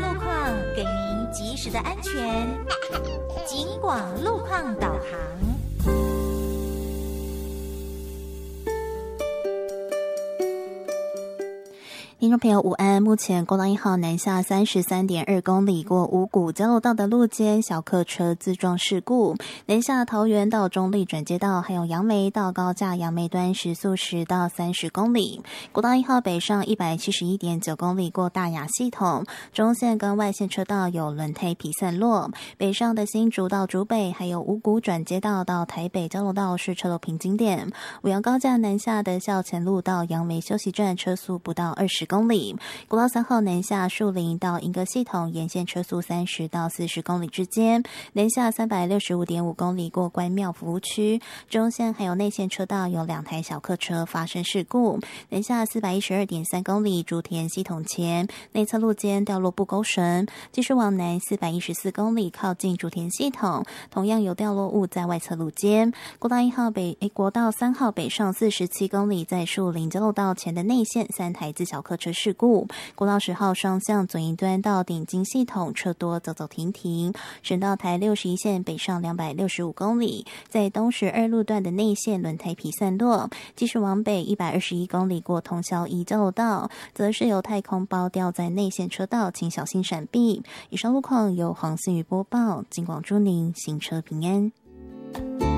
路况，给您及时的安全。警广路况导航。听众朋友午安，目前国道1号南下33.2公里过五股交流道的路肩小客车自撞事故，南下桃园到中立转接道还有杨梅到高架杨梅端时速10到30公里。国道1号北上171.9公里过大雅系统，中线跟外线车道有轮胎皮散落，北上的新竹到竹北还有五股转接道到台北交流道是车流瓶颈点，五杨高架南下的校前路到杨梅休息站车速不到20公里，国道3号南下树林到莺歌系统沿线车速30到40公里之间，南下365.5公里过关庙服务区，中线还有内线车道有2台小客车发生事故，南下412.3公里竹田系统前内侧路肩掉落布钩绳，继续往南414公里靠近竹田系统，同样有掉落物在外侧路肩。国道3号北上47公里在树林交流道前的内线3台自小客车事故，国道10号双向左营端到顶金系统车多走走停停，省道台61线北上265公里，在东12路段的内线轮胎皮散落，继续往北121公里过通霄1交流道，则是有太空包掉在内线车道，请小心闪避。以上路况由黄思瑜播报，警广祝您行车平安。